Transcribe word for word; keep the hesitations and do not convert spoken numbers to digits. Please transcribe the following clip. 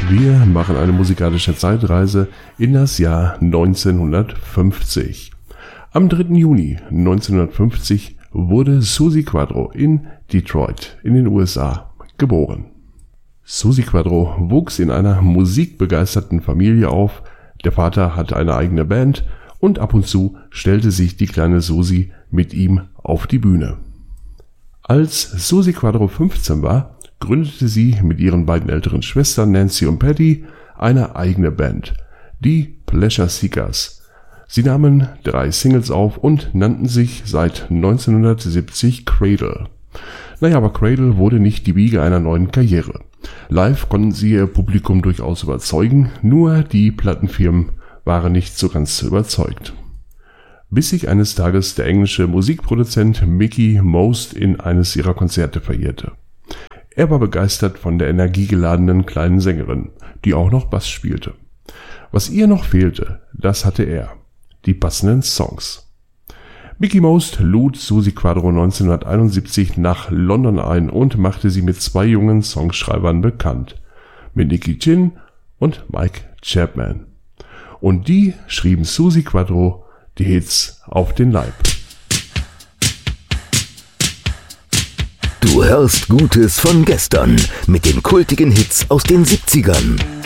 Wir machen eine musikalische Zeitreise in das Jahr neunzehnhundertfünfzig. Am dritten Juni neunzehnhundertfünfzig wurde Suzi Quatro in Detroit in den U S A geboren. Suzi Quatro wuchs in einer musikbegeisterten Familie auf. Der Vater hatte eine eigene Band und ab und zu stellte sich die kleine Suzi mit ihm auf die Bühne. Als Suzi Quatro fünfzehn war, gründete sie mit ihren beiden älteren Schwestern Nancy und Patty eine eigene Band, die Pleasure Seekers. Sie nahmen drei Singles auf und nannten sich seit neunzehnhundertsiebzig Cradle. Naja, aber Cradle wurde nicht die Wiege einer neuen Karriere. Live konnten sie ihr Publikum durchaus überzeugen, nur die Plattenfirmen waren nicht so ganz überzeugt. Bis sich eines Tages der englische Musikproduzent Mickie Most in eines ihrer Konzerte verirrte. Er war begeistert von der energiegeladenen kleinen Sängerin, die auch noch Bass spielte. Was ihr noch fehlte, das hatte er: die passenden Songs. Mickie Most lud Suzi Quatro neunzehnhunderteinundsiebzig nach London ein und machte sie mit zwei jungen Songschreibern bekannt, mit Nicky Chinn und Mike Chapman. Und die schrieben Suzi Quatro die Hits auf den Leib. Du hörst Gutes von gestern mit den kultigen Hits aus den siebzigern.